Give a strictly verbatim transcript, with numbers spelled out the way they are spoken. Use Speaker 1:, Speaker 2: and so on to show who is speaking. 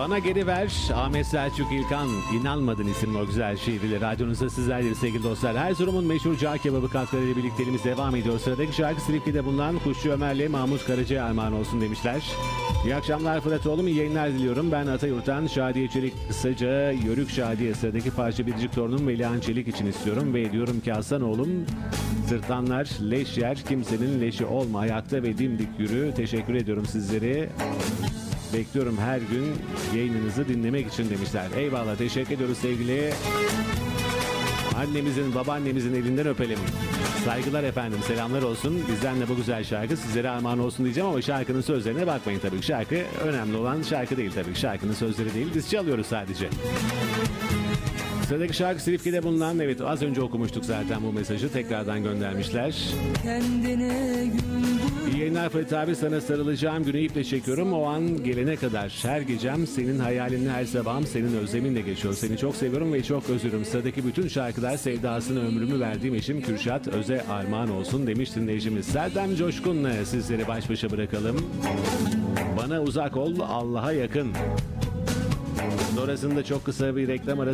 Speaker 1: Bana geri ver. Ahmet Selçuk İlkan, İnanmadın isimli o güzel şiiriyle radyonuzda sizlerle sevgili dostlar. Erzurum'un meşhur cağ kebabı katlarıyla birlikteliğimiz devam ediyor. Sıradaki şarkı Silifke'de bulunan Kuşçu Ömer'le Mahmut Karaca'ya armağan olsun demişler. İyi akşamlar Fırat oğlum, iyi yayınlar diliyorum. Ben Atayurt'tan Şadiye Çelik, kısaca Yörük Şadiye. Sıradaki parça biricik torunum Velihan Çelik için istiyorum ve diyorum ki Hasan oğlum, sırtlanlar leş yer, kimsenin leşi olma, ayakta ve dimdik yürü. Teşekkür ediyorum sizleri. Bekliyorum her gün yayınınızı dinlemek için demişler. Eyvallah, teşekkür ediyoruz sevgili. Annemizin, babaannemizin elinden öpelim. Saygılar efendim, selamlar olsun. Bizden de bu güzel şarkı sizlere armağan olsun diyeceğim ama şarkının sözlerine bakmayın tabii ki. Şarkı önemli olan şarkı değil tabii ki. Şarkının sözleri değil, biz çalıyoruz sadece. Sıradaki şarkı Silifke'de bulunan, evet az önce okumuştuk zaten bu mesajı, tekrardan göndermişler.
Speaker 2: Kendine güldür.
Speaker 1: İyi yayınlar Ferit abi, sana sarılacağım günü iple çekiyorum. O an gelene kadar her gecem senin hayalinle, her sabahım senin özleminle geçiyor. Seni çok seviyorum ve çok özlüyorum. Sıradaki bütün şarkılar sevdasına ömrümü verdiğim eşim Kürşat Öz'e armağan olsun demiş dinleyicimiz. Serdem Coşkun'la sizleri baş başa bırakalım. Bana uzak ol, Allah'a yakın. Sonrasında çok kısa bir reklam arası